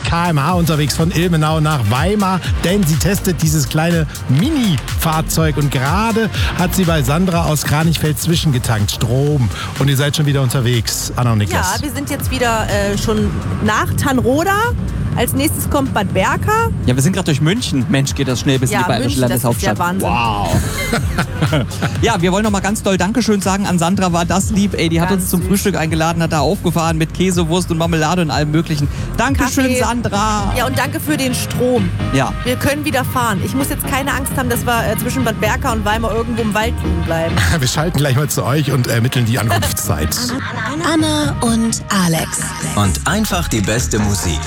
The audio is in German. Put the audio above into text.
km/h unterwegs von Ilmenau nach Weimar, denn sie testet dieses kleine Mini-Fahrzeug und gerade hat sie bei Sandra aus Kranichfeld zwischengetankt, Strom. Und ihr seid schon wieder unterwegs, Anna und Niklas. Ja, wir sind jetzt wieder schon nach Tannroda. Als nächstes kommt Bad Berka. Ja, wir sind gerade durch München. Mensch, geht das schnell bis in die bayerische Landeshauptstadt. Das ist ja Wahnsinn. Wow. Ja, wir wollen noch mal ganz doll Dankeschön sagen an Sandra, war das lieb. Ey, die hat uns zum Frühstück eingeladen, hat da aufgefahren mit Käse, Wurst und Marmelade und allem möglichen. Dankeschön, Kaffee. Sandra. Ja, und danke für den Strom. Ja. Wir können wieder fahren. Ich muss jetzt keine Angst haben, dass wir zwischen Bad Berka und Weimar irgendwo im Wald liegen bleiben. Wir schalten gleich mal zu euch und ermitteln die Ankunftszeit. Anna und Alex. Und einfach die beste Musik.